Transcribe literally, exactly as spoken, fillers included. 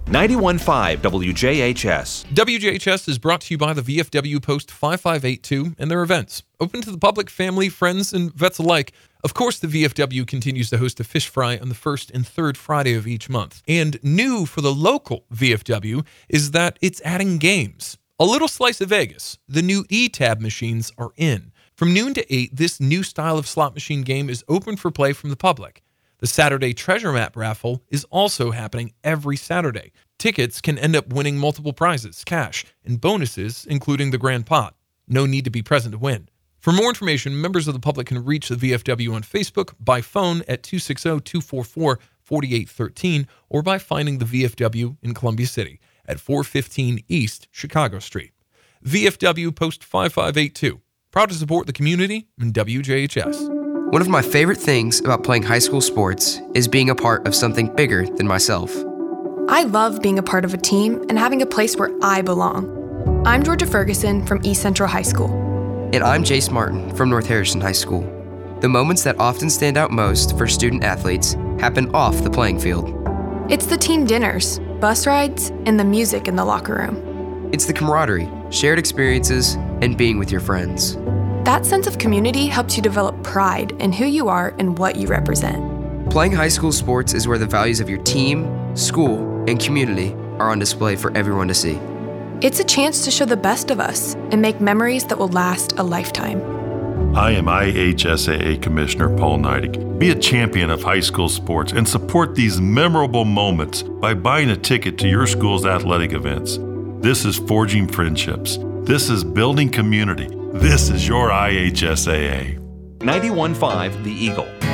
ninety-one point five W J H S. W J H S is brought to you by the V F W Post five five eight two and their events. Open to the public, family, friends, and vets alike. Of course, the V F W continues to host a fish fry on the first and third Friday of each month. And new for the local V F W is that it's adding games. A little slice of Vegas. The new E-Tab machines are in. From noon to eight, this new style of slot machine game is open for play from the public. The Saturday Treasure Map raffle is also happening every Saturday. Tickets can end up winning multiple prizes, cash, and bonuses, including the grand pot. No need to be present to win. For more information, members of the public can reach the V F W on Facebook, by phone at two six zero, two four four, four eight one three, or by finding the V F W in Columbia City at four fifteen East Chicago Street. V F W Post five five eight two. Proud to support the community and W J H S. One of my favorite things about playing high school sports is being a part of something bigger than myself. I love being a part of a team and having a place where I belong. I'm Georgia Ferguson from East Central High School. And I'm Jace Martin from North Harrison High School. The moments that often stand out most for student athletes happen off the playing field. It's the team dinners, bus rides, and the music in the locker room. It's the camaraderie, shared experiences, and being with your friends. That sense of community helps you develop pride in who you are and what you represent. Playing high school sports is where the values of your team, school, and community are on display for everyone to see. It's a chance to show the best of us and make memories that will last a lifetime. I am I H S A A Commissioner Paul Neidig. Be a champion of high school sports and support these memorable moments by buying a ticket to your school's athletic events. This is forging friendships. This is building community. This is your I H S A A. ninety-one point five The Eagle.